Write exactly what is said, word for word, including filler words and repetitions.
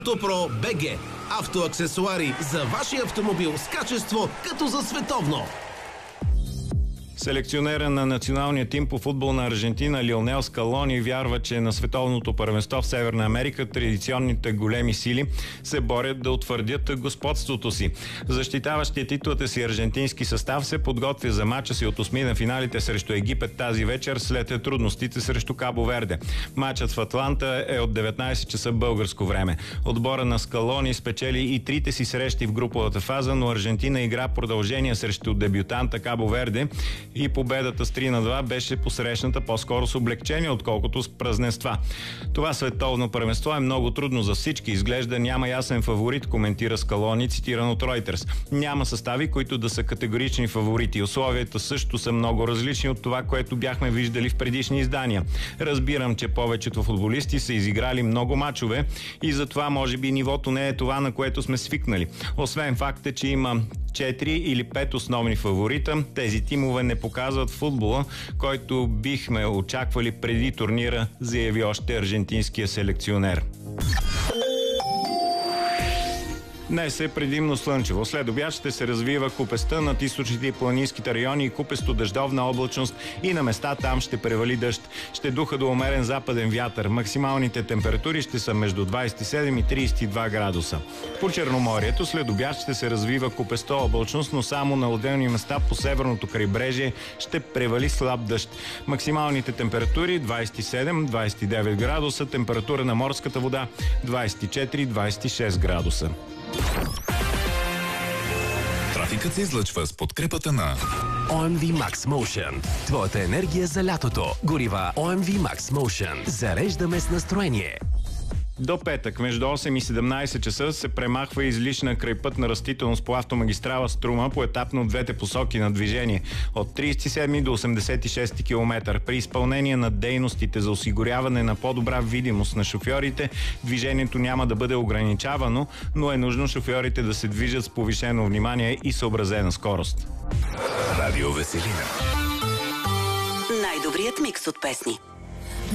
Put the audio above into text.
Автопро БГ. Автоаксесуари за вашия автомобил с качество като за световно. Селекционера на националния тим по футбол на Аржентина Лионел Скалони вярва, че на световното първенство в Северна Америка традиционните големи сили се борят да утвърдят господството си. Защитаващия титлата си аржентински състав се подготвя за мача си от осми на финалите срещу Египет тази вечер след трудностите срещу Кабо Верде. Мачът в Атланта е от деветнайсет часа българско време. Отбора на Скалони спечели и трите си срещи в груповата фаза, но Аржентина игра продължение срещу дебютанта Кабо Верде и победата с три на два беше посрещната по-скоро с облегчение, отколкото с празненства. Това световно първенство е много трудно за всички. Изглежда няма ясен фаворит, коментира Скалони, цитиран от Reuters. Няма състави, които да са категорични фаворити. Условията също са много различни от това, което бяхме виждали в предишни издания. Разбирам, че повечето футболисти са изиграли много мачове и затова може би нивото не е това, на което сме свикнали. Освен факта, че има четири или пет основни фаворита, тези тимове не показват футбола, който бихме очаквали преди турнира, заяви още аржентинския селекционер. Днес е предимно слънчево. След обяд ще се развива купеста над източните и планинските райони и купесто дъждовна облачност и на места там ще превали дъжд. Ще духа до умерен западен вятър. Максималните температури ще са между двайсет и седем и трийсет и два градуса. По Черноморието след обяд ще се развива купесто облачност, но само на отделни места по северното крайбрежие ще превали слаб дъжд. Максималните температури двайсет и седем до двайсет и девет градуса, температура на морската вода двайсет и четири до двайсет и шест градуса. Трафикът се излъчва с подкрепата на О Ем Ви Max Motion. Твоята енергия за лятото. Горива О Ем Ви Max Motion. Зареждаме с настроение. До петък между осем и седемнайсет часа се премахва излишна крайпътна растителност по автомагистрала Струма поетапно от двете посоки на движение от трийсет и седми до осемдесет и шести километър. При изпълнение на дейностите за осигуряване на по-добра видимост на шофьорите, движението няма да бъде ограничавано, но е нужно шофьорите да се движат с повишено внимание и съобразена скорост. Радио Веселина. Най-добрият микс от песни.